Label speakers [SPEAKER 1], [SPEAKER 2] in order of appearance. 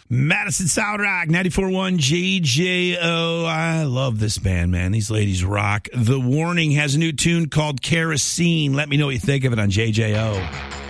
[SPEAKER 1] Madison Sound Rock, 94.1 JJO. I love this band, man. These ladies rock. The Warning has a new tune called Kerosene. Let me know what you think of it on JJO.